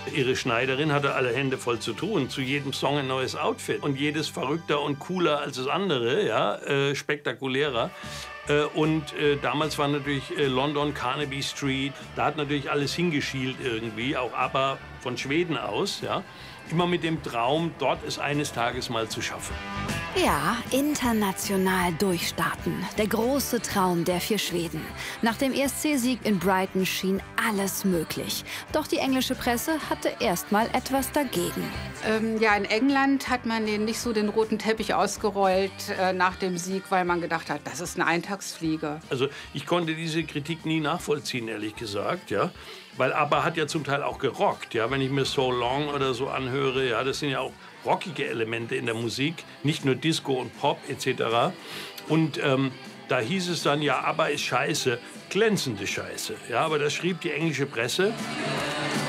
Ihre Schneiderin hatte alle Hände voll zu tun, zu jedem Song ein neues Outfit und jedes verrückter und cooler als das andere, ja, spektakulärer. Damals war natürlich London, Carnaby Street, da hat natürlich alles hingeschielt irgendwie, auch ABBA von Schweden aus, ja. Immer mit dem Traum, dort es eines Tages mal zu schaffen. Ja, international durchstarten. Der große Traum der 4 Schweden. Nach dem ESC-Sieg in Brighton schien alles möglich. Doch die englische Presse hatte erst mal etwas dagegen. Ja, in England hat man denen nicht so den roten Teppich ausgerollt nach dem Sieg, weil man gedacht hat, das ist eine Eintagsfliege. Also ich konnte diese Kritik nie nachvollziehen, ehrlich gesagt, ja. Weil ABBA hat ja zum Teil auch gerockt, ja. Wenn ich mir So Long oder so anhöre, ja, das sind ja auch rockige Elemente in der Musik, nicht nur Disco und Pop etc. Und da hieß es dann, ja, ABBA ist scheiße, glänzende Scheiße. Ja, aber das schrieb die englische Presse.